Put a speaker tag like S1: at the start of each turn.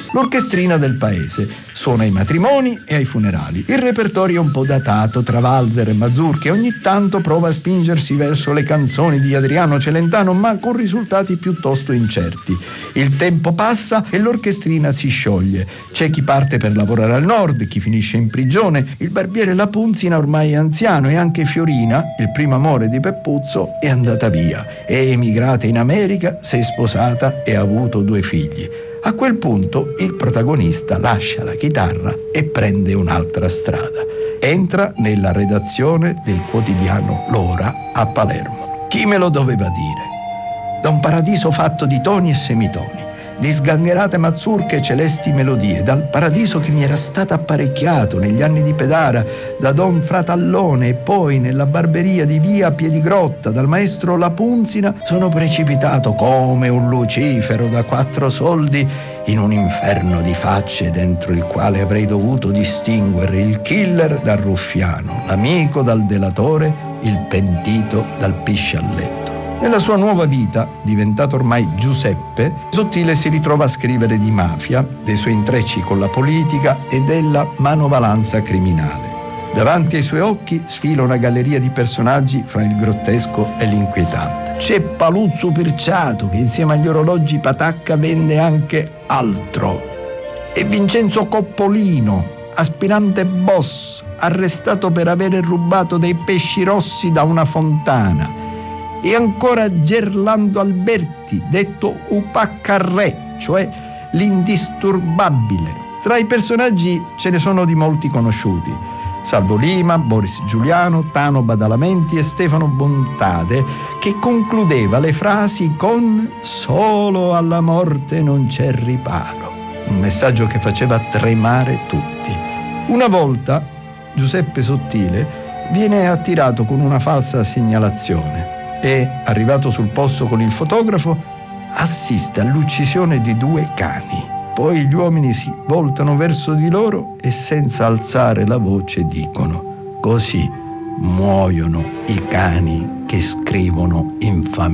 S1: l'orchestrina del paese. Suona ai matrimoni e ai funerali. Il repertorio è un po' datato tra valzer e mazurche. Ogni tanto prova a spingersi verso le canzoni di Adriano Celentano, ma con risultati piuttosto incerti. Il tempo passa e l'orchestrina si scioglie. C'è chi parte per lavorare al nord, chi finisce in prigione. Il barbiere La Punzina ormai è anziano e anche Fiorina, il primo amore di Peppuzzo, è andata via. È emigrata in America, si è sposata e ha avuto 2 figli. A quel punto il protagonista lascia la chitarra e prende un'altra strada. Entra nella redazione del quotidiano L'Ora a Palermo. Chi me lo doveva dire? Da un paradiso fatto di toni e semitoni, di sgangherate mazurche e celesti melodie, dal paradiso che mi era stato apparecchiato negli anni di Pedara, da Don Fratallone e poi nella barberia di via Piedigrotta, dal maestro La Punzina, sono precipitato come un lucifero da 4 soldi in un inferno di facce dentro il quale avrei dovuto distinguere il killer dal ruffiano, l'amico dal delatore, il pentito dal piscialletto. Nella sua nuova vita, diventato ormai Giuseppe, Sottile si ritrova a scrivere di mafia, dei suoi intrecci con la politica e della manovalanza criminale. Davanti ai suoi occhi sfila una galleria di personaggi fra il grottesco e l'inquietante. C'è Paluzzo Pirciato, che insieme agli orologi Patacca vende anche altro. E Vincenzo Coppolino, aspirante boss, arrestato per avere rubato dei pesci rossi da una fontana. E ancora Gerlando Alberti, detto Upaccarré, cioè l'indisturbabile. Tra i personaggi ce ne sono di molti conosciuti: Salvo Lima, Boris Giuliano, Tano Badalamenti e Stefano Bontade, che concludeva le frasi con «Solo alla morte non c'è riparo», un messaggio che faceva tremare tutti. Una volta Giuseppe Sottile viene attirato con una falsa segnalazione e, arrivato sul posto con il fotografo, assiste all'uccisione di 2 cani. Poi gli uomini si voltano verso di loro e senza alzare la voce dicono: «Così muoiono i cani che scrivono infamia».